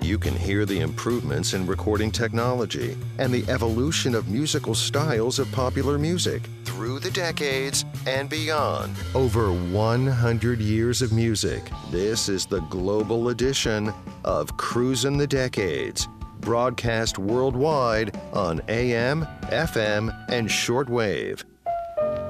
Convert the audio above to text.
You can hear the improvements in recording technology and the evolution of musical styles of popular music through the decades and beyond. Over 100 years of music. This is the global edition of Cruisin' the Decades, broadcast worldwide on AM, FM, and shortwave.